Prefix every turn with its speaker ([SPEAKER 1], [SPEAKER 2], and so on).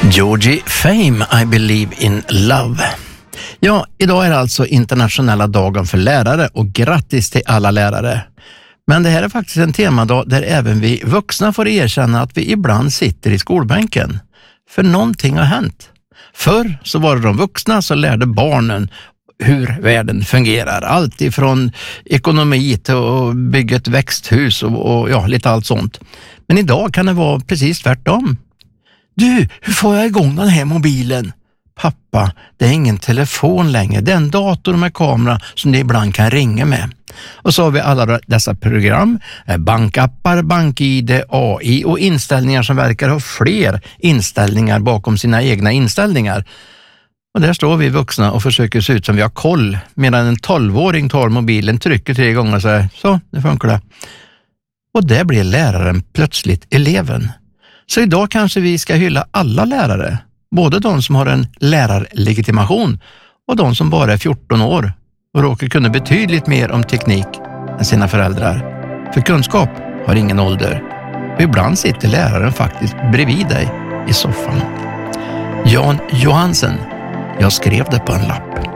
[SPEAKER 1] Georgie Fame, I believe in love. Ja, idag är det alltså internationella dagen för lärare och grattis till alla lärare. Men det här är faktiskt en temadag där även vi vuxna får erkänna att vi ibland sitter i skolbänken. För någonting har hänt. Förr så var det de vuxna som lärde barnen hur världen fungerar. Allt ifrån ekonomi till att bygga ett växthus och ja, lite allt sånt. Men idag kan det vara precis tvärtom. Du, hur får jag igång den här mobilen? Pappa, det är ingen telefon längre. Det är en dator med kamera som du ibland kan ringa med. Och så har vi alla dessa program, bankappar, BankID, AI och inställningar som verkar ha fler inställningar bakom sina egna inställningar. Och där står vi vuxna och försöker se ut som vi har koll, medan en 12-åring tar mobilen, trycker 3 gånger och säger så, det funkar det. Och där blir läraren plötsligt eleven. Så idag kanske vi ska hylla alla lärare, både de som har en lärarlegitimation och de som bara är 14 år och råkar kunna betydligt mer om teknik än sina föräldrar. För kunskap har ingen ålder. Och ibland sitter läraren faktiskt bredvid dig i soffan. Jan Johansen, jag skrev det på en lapp.